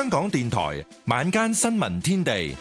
香港電台晚間新聞天地，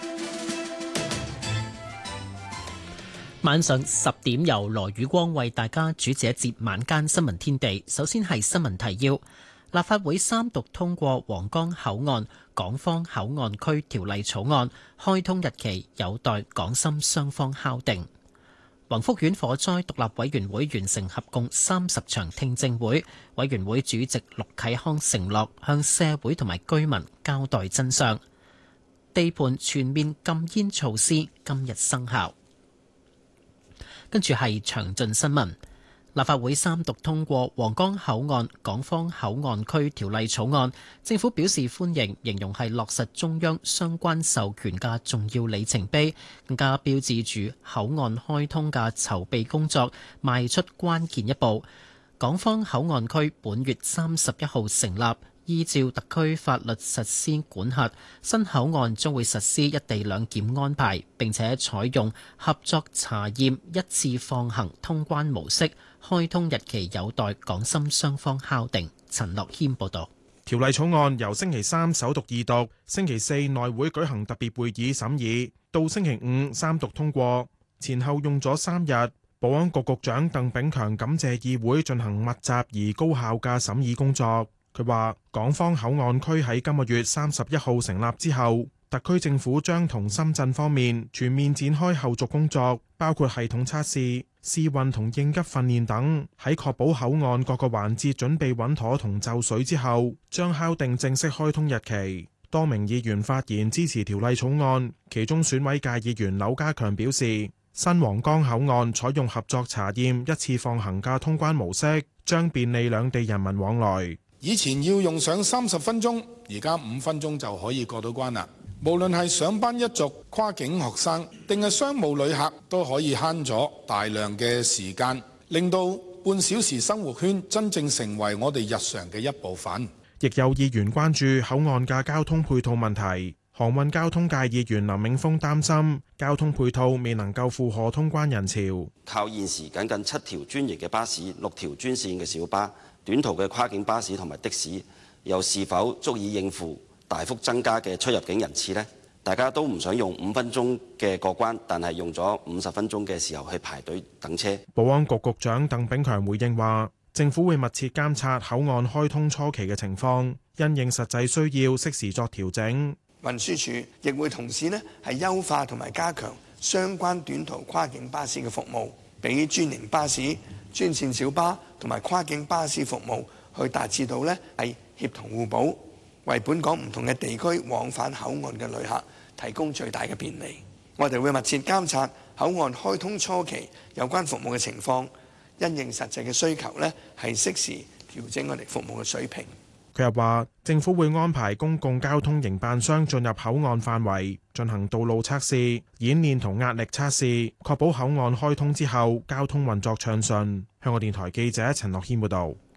晚上10點由羅宇光為大家主持一節晚間新聞天地。首先係新聞提要：立法會三讀通過皇崗口岸港方口岸區條例草案，開通日期有待港深雙方敲定。宏福苑火災獨立委員會完成合共30場聽證會，委員會主席陸啟康承諾向社會同埋居民交代真相。地盤全面禁煙措施今日生效。跟住係詳盡新聞。立法會三讀通過皇崗口岸港方口岸區條例草案，政府表示歡迎，形容係落實中央相關授權嘅重要里程碑，更加標誌住口岸開通嘅籌備工作邁出關鍵一步。港方口岸區本月31號成立，依照特區法律實施管轄，新口岸將會實施一地兩檢安排，並且採用合作查驗一次放行通關模式。開通日期有待港深雙方敲定。陳樂謙報道。 條例草案由星期三首讀二讀，星期四內會舉行特別會議審議，到星期五三讀通過，前後用咗3日。保安局局長鄧炳強感謝議會進行密集而高效嘅審議工作。佢話港方口岸區喺今個月31號成立之後，特區政府將同深圳方面全面展開後續工作，包括系統測試、試運同應急訓練等。喺確保口岸各個環節準備穩妥同就緒之後，將敲定正式開通日期。多名議員發言支持條例草案，其中選委界議員劉家強表示，新皇崗口岸採用合作查驗一次放行嘅通關模式，將便利兩地人民往來。 以前要用上30分鐘，而家5分鐘就可以過到關啦。無論係上班一族、跨境學生定係商務旅客，都可以慳咗大量嘅時間，令到半小時生活圈真正成為我哋日常嘅一部分。 亦有議員關注口岸嘅交通配套問題。航運交通界議員林永峰擔心交通配套未能夠負荷通關人潮。 靠現時僅7條專營嘅巴士、6條專線嘅小巴、短途嘅跨境巴士同埋的士，又是否足以應付大幅增加嘅出入境人次呢？大家都唔想用5分鐘嘅過關，但係用咗50分鐘嘅時候去排隊等車。 保安局局長鄧炳強回應話，政府會密切監察口岸開通初期嘅情況，因應實際需要適時作調整。 運輸署亦會同時係優化同埋加強相關短途跨境巴士嘅服務，俾專營巴士、專線小巴同埋跨境巴士服務，去達至到係協同互補，為本港唔同嘅地區往返口岸嘅旅客提供最大嘅便利。我哋會密切監察口岸開通初期有關服務嘅情況，因應實際嘅需求係適時調整我哋服務嘅水平。 佢又話，政府會安排公共交通營辦商進入口岸範圍進行道路測試、演練同壓力測試，確保口岸開通之後交通運作暢順。香港電台記者陳樂軒報導。